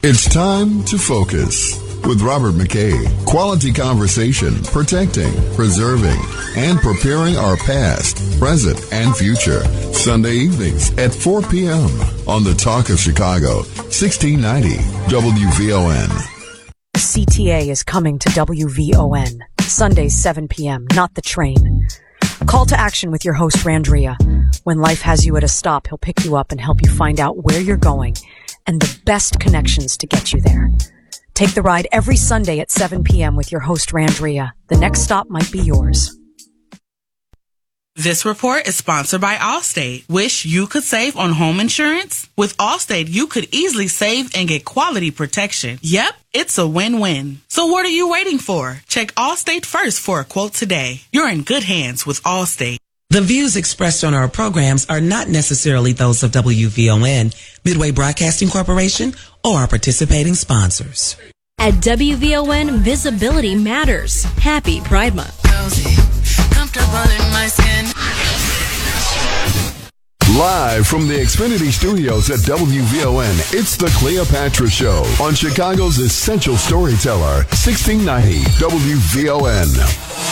It's time to focus with Robert McKay. Quality conversation, protecting, preserving, and preparing our past, present, and future. Sunday evenings at 4 p.m. on The Talk of Chicago, 1690 WVON. CTA is coming to WVON. Sundays, 7 p.m., not the train. A call to action with your host, Randria. When life has you at a stop, he'll pick you up and help you find out where you're going and the best connections to get you there. Take the ride every Sunday at 7 p.m. with your host, Randria. The next stop might be yours. This report is sponsored by Allstate. Wish you could save on home insurance? With Allstate, you could easily save and get quality protection. Yep, it's a win-win. So what are you waiting for? Check Allstate first for a quote today. You're in good hands with Allstate. The views expressed on our programs are not necessarily those of WVON, Midway Broadcasting Corporation, or our participating sponsors. At WVON, visibility matters. Happy Pride Month. Comfortable in my skin. Live from the Xfinity Studios at WVON, it's the Cleopatra Show on Chicago's Essential Storyteller, 1690 WVON.